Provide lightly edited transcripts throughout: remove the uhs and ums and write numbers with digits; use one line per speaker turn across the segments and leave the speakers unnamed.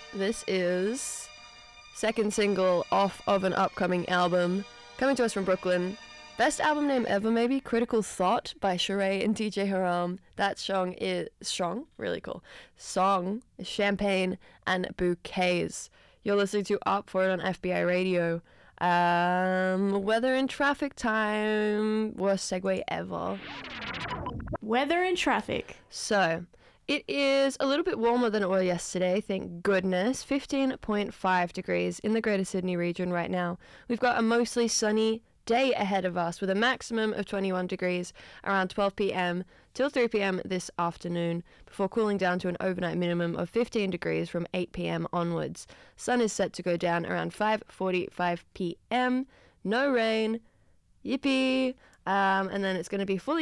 This is second single off of an upcoming album coming to us from Brooklyn. Best album name ever, maybe? Critical Thought by Sheree and DJ Haram. That song is really cool. Song is Champagne and Bouquets. You're listening to Up For It on FBI Radio. Weather and traffic time. Worst segue ever.
Weather and traffic.
So, it is a little bit warmer than it was yesterday, thank goodness. 15.5 degrees in the Greater Sydney region right now. We've got a mostly sunny day ahead of us with a maximum of 21 degrees around 12 p.m. till 3 p.m. this afternoon, before cooling down to an overnight minimum of 15 degrees from 8 p.m. onwards. Sun is set to go down around 5:45 p.m. No rain. Yippee! And then it's going to be fully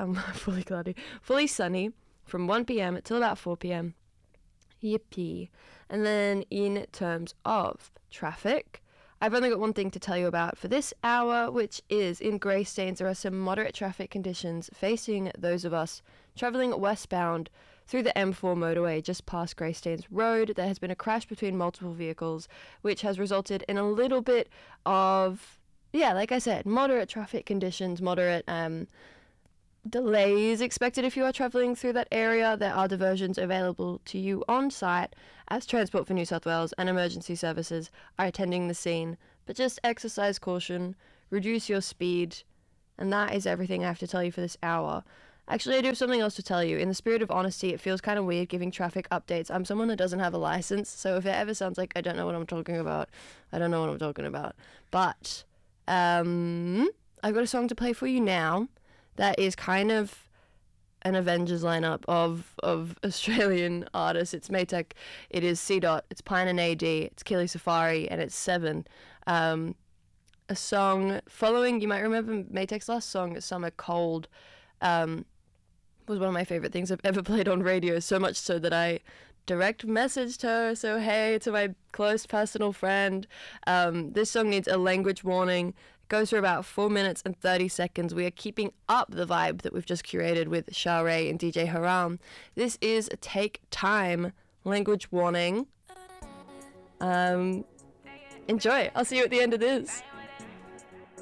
sunny from 1 p.m. till about 4 p.m. Yippee. And then in terms of traffic, I've only got one thing to tell you about for this hour, which is in Greystanes there are some moderate traffic conditions facing those of us travelling westbound through the M4 motorway just past Greystanes Road. There has been a crash between multiple vehicles, which has resulted in a little bit of, like I said, moderate traffic conditions, moderate delays expected if you are travelling through that area. There are diversions available to you on site as Transport for New South Wales and emergency services are attending the scene, but just exercise caution, reduce your speed, and that is everything I have to tell you for this hour. Actually, I do have something else to tell you. In the spirit of honesty, it feels kind of weird giving traffic updates. I'm someone that doesn't have a license, so if it ever sounds like I don't know what I'm talking about, I don't know what I'm talking about. But I've got a song to play for you now that is kind of an Avengers lineup of Australian artists. It's Maytech, it is C. Dot, it's Pine and AD, it's Kili Safari, and it's Seven. A song following, you might remember Maytech's last song, Summer Cold, was one of my favourite things I've ever played on radio, so much so that I direct messaged her, so hey, to my close personal friend. This song needs a language warning. Goes for about 4 minutes and 30 seconds. We are keeping up the vibe that we've just curated with Sheree and DJ Haram. This is Take Time, language warning. Enjoy. I'll see you at the end of this.